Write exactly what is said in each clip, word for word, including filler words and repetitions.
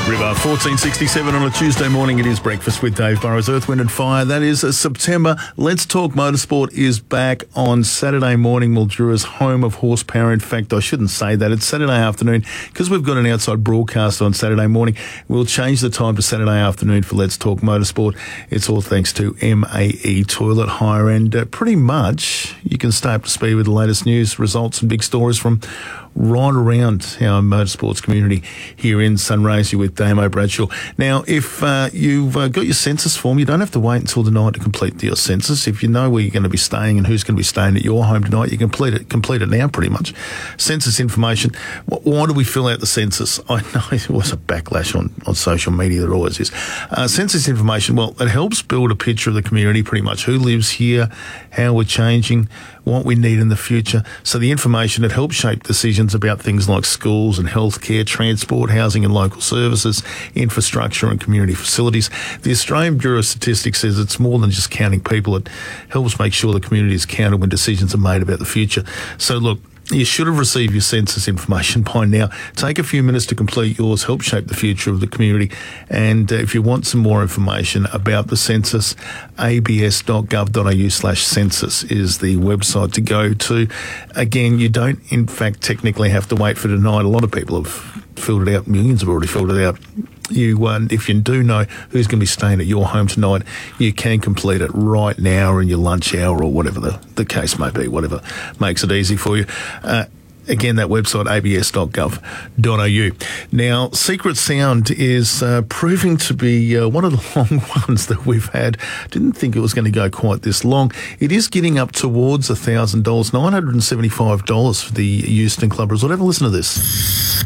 River, fourteen sixty-seven on a Tuesday morning. It is Breakfast with Dave Burrows. Earth, Wind and Fire. That is uh, September. Let's Talk Motorsport is back on Saturday morning. Mildura's home of horsepower. In fact, I shouldn't say that. It's Saturday afternoon because we've got an outside broadcast on Saturday morning. We'll change the time to Saturday afternoon for Let's Talk Motorsport. It's all thanks to M A E Toilet Hire. And uh, pretty much you can stay up to speed with the latest news, results and big stories from right around our motorsports community here in Sunraysia with Damo Bradshaw. Now, if uh, you've uh, got your census form, you don't have to wait until tonight to complete your census. If you know where you're going to be staying and who's going to be staying at your home tonight, you complete it complete it now pretty much. Census information. Why do we fill out the census? I know it was a backlash on, on social media, there always is. Uh, census information, well, it helps build a picture of the community pretty much. Who lives here, how we're changing, what we need in the future. So the information, it helps shape decisions about things like schools and healthcare, transport, housing and local services, infrastructure and community facilities. The Australian Bureau of Statistics says it's more than just counting people. It helps make sure the community is counted when decisions are made about the future. So look, you should have received your census information by now. Take a few minutes to complete yours, help shape the future of the community. And uh, if you want some more information about the census, a b s dot gov dot a u slash census is the website to go to. Again, you don't, in fact, technically have to wait for tonight. A lot of people have filled it out. Millions have already filled it out. You, uh, if you do know who's going to be staying at your home tonight, you can complete it right now or in your lunch hour or whatever the, the case may be, whatever makes it easy for you. Uh, Again, that website, a b s dot gov dot a u. Now, Secret Sound is uh, proving to be uh, one of the long ones that we've had. Didn't think it was going to go quite this long. It is getting up towards one thousand dollars, nine hundred seventy-five dollars for the Euston Club Resort. Have a listen to this.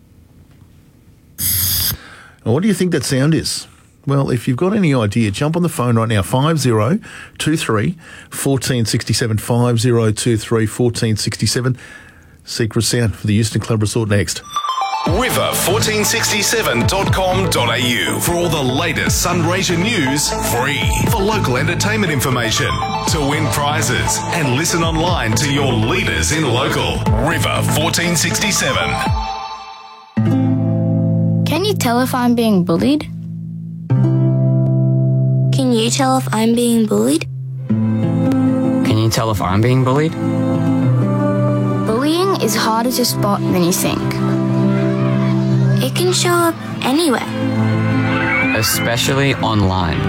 Now, what do you think that sound is? Well, if you've got any idea, jump on the phone right now, five oh two three, one four six seven, five oh two three, one four six seven. Secret Sound for the Euston Club Resort next. river fourteen sixty-seven dot com dot a u for all the latest Sunraysia news, free. For local entertainment information, to win prizes, and listen online to your leaders in local. River fourteen sixty-seven. Can you tell if I'm being bullied? Can you tell if I'm being bullied? Can you tell if I'm being bullied? Bullying is harder to spot than you think. It can show up anywhere. Especially online.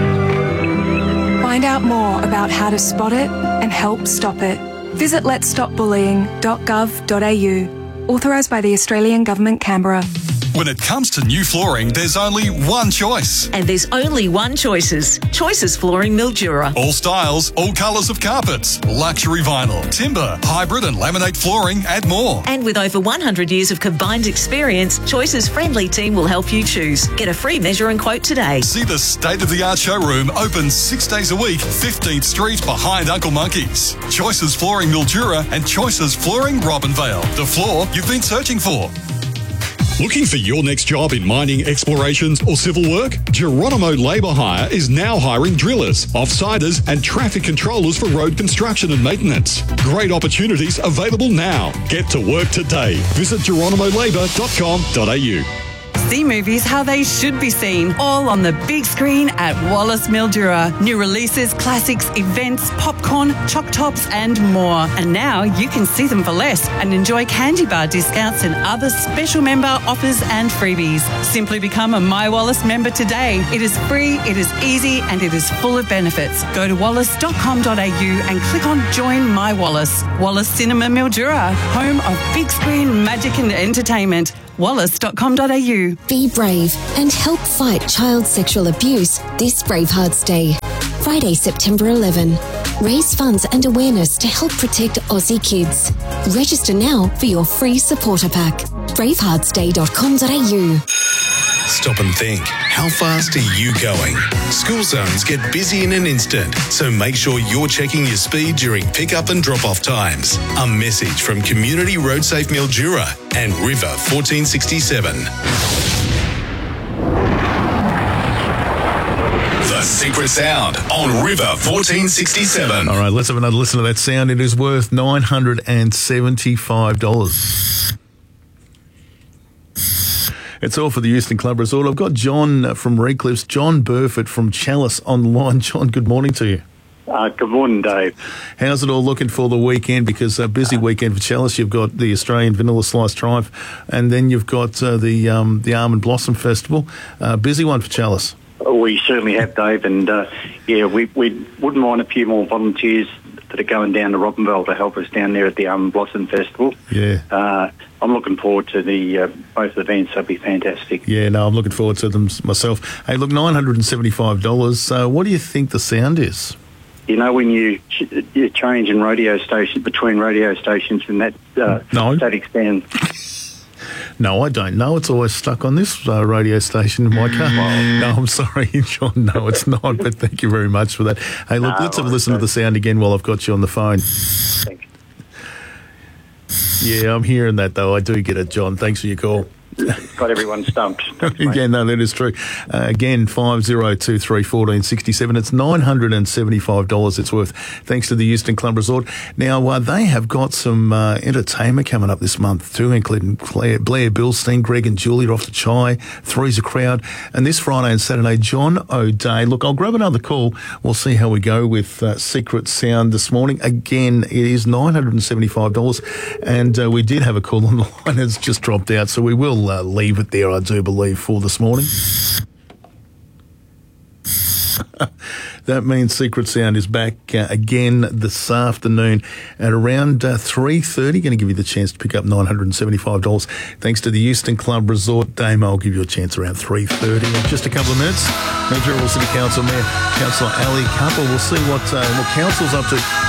Find out more about how to spot it and help stop it. Visit lets stop bullying dot gov dot a u. Authorised by the Australian Government, Canberra. When it comes to new flooring, there's only one choice. And there's only one Choices. Choices Flooring Mildura. All styles, all colours of carpets, luxury vinyl, timber, hybrid and laminate flooring, and more. And with over one hundred years of combined experience, Choices' friendly team will help you choose. Get a free measure and quote today. See the state-of-the-art showroom open six days a week, fifteenth Street behind Uncle Monkey's. Choices Flooring Mildura and Choices Flooring Robinvale. The floor you've been searching for. Looking for your next job in mining, explorations or civil work? Geronimo Labour Hire is now hiring drillers, offsiders and traffic controllers for road construction and maintenance. Great opportunities available now. Get to work today. Visit geronimo labour dot com dot a u. See movies how they should be seen, all on the big screen at Wallace Mildura. New releases, classics, events, popcorn, choc tops and more. And now you can see them for less and enjoy candy bar discounts and other special member offers and freebies. Simply become a My Wallace member today. It is free, it is easy and it is full of benefits. Go to wallace dot com dot a u and click on Join My Wallace. Wallace Cinema Mildura, home of big screen magic and entertainment. wallace dot com dot a u. Be brave and help fight child sexual abuse this Bravehearts Day. Friday, September eleventh. Raise funds and awareness to help protect Aussie kids. Register now for your free supporter pack. bravehearts day dot com dot a u. Stop and think. How fast are you going? School zones get busy in an instant, so make sure you're checking your speed during pick-up and drop-off times. A message from Community Road Safe Mildura and River fourteen sixty-seven. The Secret Sound on River fourteen sixty-seven. All right, let's have another listen to that sound. It is worth nine hundred seventy-five dollars. It's all for the Euston Club Resort. I've got John from Redcliffs, John Burford from Chalice on the line. John, good morning to you. Uh, good morning, Dave. How's it all looking for the weekend? Because a busy weekend for Chalice. You've got the Australian Vanilla Slice Triumph, and then you've got uh, the um, the Almond Blossom Festival. Uh, busy one for Chalice. We certainly have, Dave, and uh, yeah, we, we wouldn't mind a few more volunteers that are going down to Robinvale to help us down there at the Almond Blossom Festival. Yeah. Uh, I'm looking forward to the uh, both events. They'll be fantastic. Yeah, no, I'm looking forward to them myself. Hey, look, nine hundred seventy-five dollars. Uh, what do you think the sound is? You know, when you, ch- you change in radio station between radio stations and that uh, no. static sound. No, I don't know. It's always stuck on this uh, radio station in my car. No, I'm sorry, John. No, it's not. But thank you very much for that. Hey, look, no, let's have a listen to the sound again while I've got you on the phone. Thanks. Yeah, I'm hearing that, though. I do get it, John. Thanks for your call. Got everyone stumped. Yeah, no, that is true. Uh, again, five zero two three, one four six seven. It's nine hundred seventy-five dollars it's worth, thanks to the Euston Club Resort. Now, uh, they have got some uh, entertainment coming up this month too, including Blair, Blair Bilstein, Greg and Julie are off to Chai, Three's a Crowd, and this Friday and Saturday, John O'Day. Look, I'll grab another call. We'll see how we go with uh, Secret Sound this morning. Again, it is nine hundred seventy-five dollars, and uh, we did have a call on the line. It's just dropped out, so we will Uh, leave it there, I do believe, for this morning. That means Secret Sound is back uh, again this afternoon at around uh, three thirty. Going to give you the chance to pick up nine hundred seventy-five dollars thanks to the Euston Club Resort. Damo, I'll give you a chance around three thirty. In just a couple of minutes, Mildura City Council Mayor, Councillor Ali Couple. We'll see what, uh, what Council's up to.